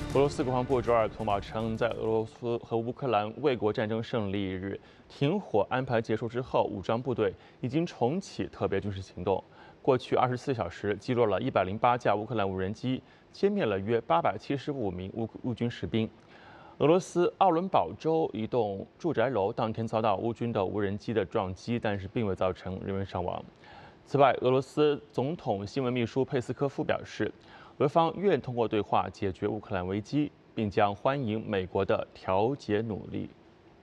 俄罗斯国防部周二通报称，在俄罗斯和乌克兰卫国战争胜利日停火安排结束之后，武装部队已经重启特别军事行动。过去24小时，击落了108架乌克兰无人机，歼灭了约875名乌军士兵。俄罗斯奥伦堡州一栋住宅楼当天遭到乌军的无人机的撞击，但是并未造成人员伤亡。此外，俄罗斯总统新闻秘书佩斯科夫表示，俄方愿通过对话解决乌克兰危机，并将欢迎美国的调解努力。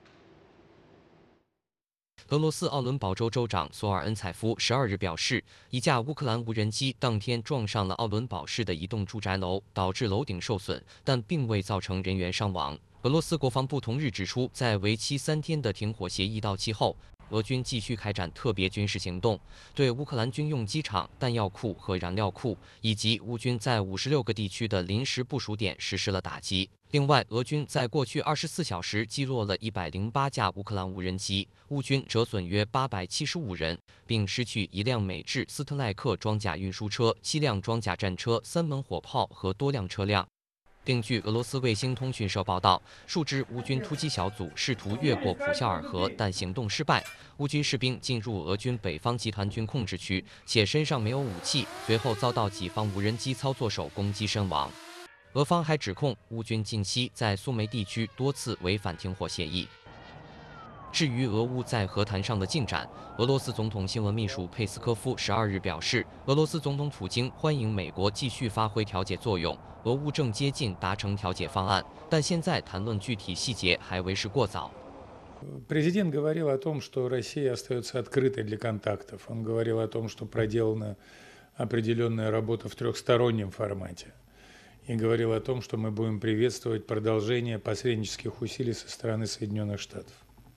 俄罗斯奥伦堡州州长索尔恩采夫12日表示，一架乌克兰无人机当天撞上了奥伦堡市的一栋住宅楼，导致楼顶受损，但并未造成人员伤亡。俄罗斯国防部同日指出，在为期3天的停火协议到期后，俄军继续开展特别军事行动，对乌克兰军用机场、弹药库和燃料库，以及乌军在56个地区的临时部署点实施了打击。另外，俄军在过去24小时击落了108架乌克兰无人机，乌军折损约875人，并失去1辆美制斯特赖克装甲运输车、7辆装甲战车、3门火炮和多辆车辆。另据俄罗斯卫星通讯社报道，数支乌军突击小组试图越过普肖尔河，但行动失败。乌军士兵进入俄军北方集团军控制区，且身上没有武器，随后遭到己方无人机操作手攻击身亡。俄方还指控乌军近期在苏梅地区多次违反停火协议。至于俄乌在和谈上的进展，俄罗斯总统新闻秘书佩斯科夫12日表示，俄罗斯总统普京欢迎美国继续发挥调解作用，俄乌正接近达成调解方案，但现在谈论具体细节还为时过早。 Президент говорил о том, что Россия остается открытой для контактов. Он говорил о том, что проделана определенная работа в трехстороннем формате. И говорил о том, что мы будем приветствовать продолжение посреднических усилий со стороны Соединенных Штатов.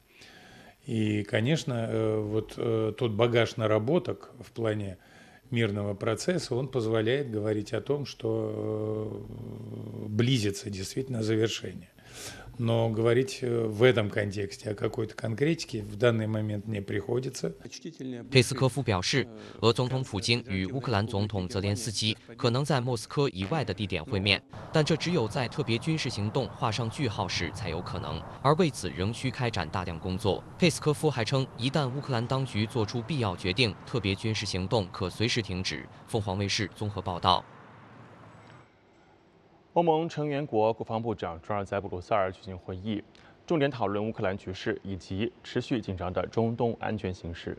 И, конечно, вот тот багаж наработок в плане мирного процесса, он позволяет говорить о том, что близится действительно завершение. Но говорить в этом контексте о какой-то конкретике в данный момент не приходится. 佩斯科夫表示，俄总统普京与乌克兰总统泽连斯基可能在莫斯科以外的地点会面，但这只有在特别军事行动画上句号时才有可能，而为此仍需开展大量工作。佩斯科夫还称，一旦乌克兰当局做出必要决定，特别军事行动可随时停止。凤凰卫视综合报道。 欧盟成员国国防部长周二在布鲁塞尔举行会议，重点讨论乌克兰局势以及持续紧张的中东安全形势。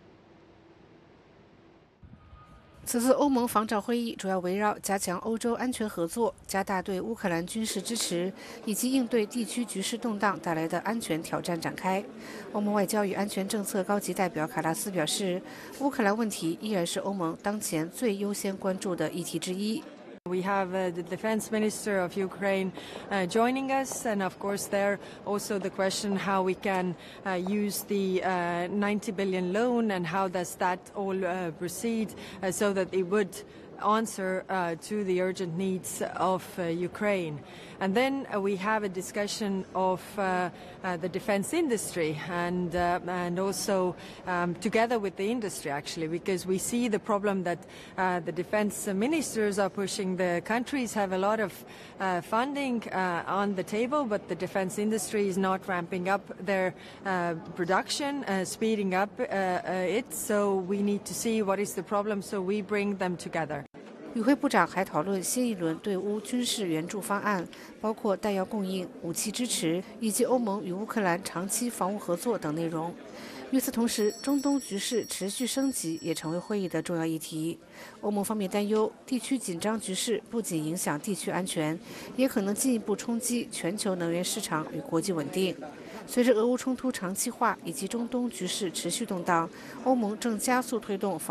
此次欧盟防长会议主要围绕加强欧洲安全合作、加大对乌克兰军事支持，以及应对地区局势动荡带来的安全挑战展开。欧盟外交与安全政策高级代表卡拉斯表示，乌克兰问题依然是欧盟当前最优先关注的议题之一。 We have the defense minister of Ukraine joining us, and of course there also the question how we can use the 90 billion loan and how does that all proceed so that it would answer to the urgent needs of Ukraine. And then we have a discussion of the defense industry and also together with the industry actually, because we see the problem that the defense ministers are pushing. The countries have a lot of funding on the table, but the defense industry is not ramping up their production, speeding up it. So we need to see what is the problem, so we bring them together. 与会部长还讨论新一轮对乌军事援助方案，包括弹药供应、武器支持以及欧盟与乌克兰长期防务合作等内容。与此同时，中东局势持续升级也成为会议的重要议题。欧盟方面担忧，地区紧张局势不仅影响地区安全，也可能进一步冲击全球能源市场与国际稳定。随着俄乌冲突长期化以及中东局势持续动荡，欧盟正加速推动